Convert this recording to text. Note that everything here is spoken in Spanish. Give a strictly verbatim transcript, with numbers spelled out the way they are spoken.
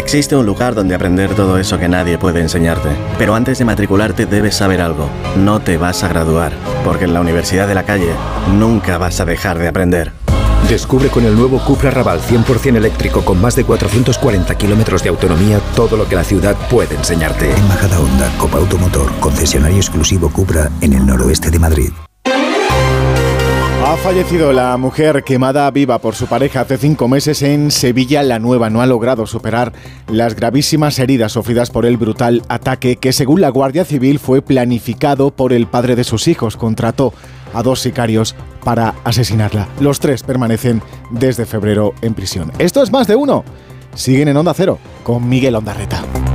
Existe un lugar donde aprender todo eso que nadie puede enseñarte. Pero antes de matricularte debes saber algo. No te vas a graduar, porque en la Universidad de la Calle nunca vas a dejar de aprender. Descubre con el nuevo Cupra Raval cien por ciento eléctrico con más de cuatrocientos cuarenta kilómetros de autonomía todo lo que la ciudad puede enseñarte. En Majadahonda, Copa Automotor, concesionario exclusivo Cupra en el noroeste de Madrid. Ha fallecido la mujer quemada viva por su pareja hace cinco meses en Sevilla. La Nueva no ha logrado superar las gravísimas heridas sufridas por el brutal ataque que, según la Guardia Civil, fue planificado por el padre de sus hijos. Contrató a dos sicarios para asesinarla. Los tres permanecen desde febrero en prisión. Esto es Más de Uno. Siguen en Onda Cero con Miguel Ondarreta.